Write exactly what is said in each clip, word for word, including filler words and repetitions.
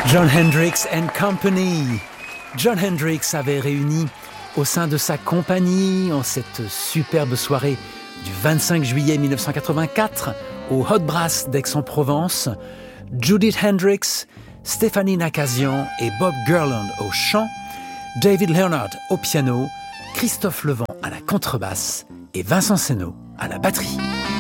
John Hendricks and Company. John Hendricks avait réuni au sein de sa compagnie en cette superbe soirée du vingt-cinq juillet mille neuf cent quatre-vingt-quatre au Hot Brass d'Aix-en-Provence, Judith Hendricks, Stéphanie Nakazian et Bob Gerland au chant, David Leonard au piano, Christophe Levent à la contrebasse et Vincent Seno à la batterie.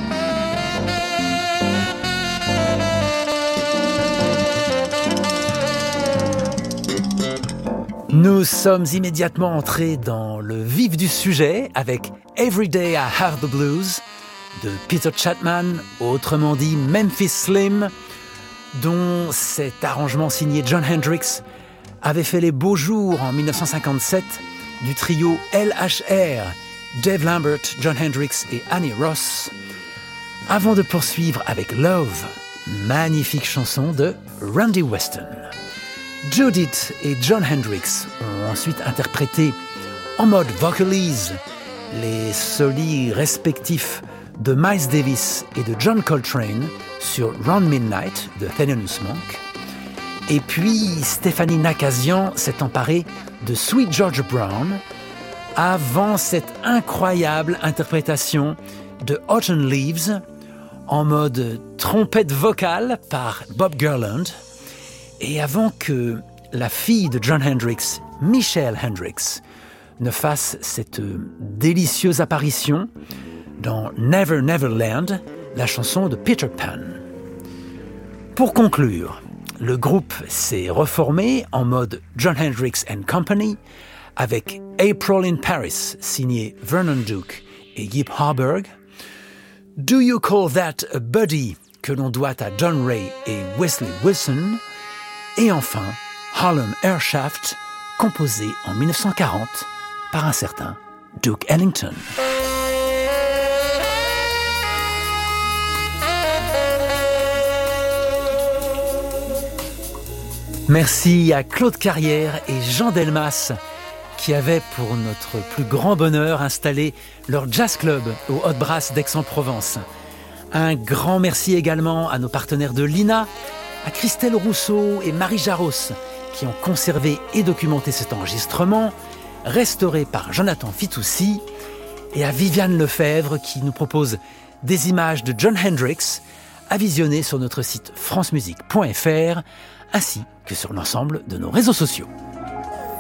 Nous sommes immédiatement entrés dans le vif du sujet avec Every Day I Have the Blues de Peter Chapman, autrement dit Memphis Slim, dont cet arrangement signé John Hendricks avait fait les beaux jours en dix-neuf cent cinquante-sept du trio L H R, Dave Lambert, John Hendricks et Annie Ross, avant de poursuivre avec Love, magnifique chanson de Randy Weston. Judith et John Hendricks ont ensuite interprété en mode vocalise les solis respectifs de Miles Davis et de John Coltrane sur Round Midnight de Thelonious Monk. Et puis Stéphanie Nakazian s'est emparée de Sweet Georgia Brown avant cette incroyable interprétation de Autumn Leaves en mode trompette vocale par Bob Gerland. Et avant que la fille de John Hendricks, Michelle Hendricks, ne fasse cette délicieuse apparition dans Never Never Land, la chanson de Peter Pan. Pour conclure, le groupe s'est reformé en mode John Hendricks and Company avec April in Paris, signé Vernon Duke et Gibb Harburg, Do You Call That a Buddy, que l'on doit à John Ray et Wesley Wilson, et enfin, Harlem Airshaft, composé en dix-neuf cent quarante par un certain Duke Ellington. Merci à Claude Carrière et Jean Delmas qui avaient pour notre plus grand bonheur installé leur jazz club au Hot Brass d'Aix-en-Provence. Un grand merci également à nos partenaires de l'I N A, à Christelle Rousseau et Marie Jaros, qui ont conservé et documenté cet enregistrement, restauré par Jonathan Fitoussi, et à Viviane Lefebvre, qui nous propose des images de John Hendricks à visionner sur notre site francemusique point f r, ainsi que sur l'ensemble de nos réseaux sociaux.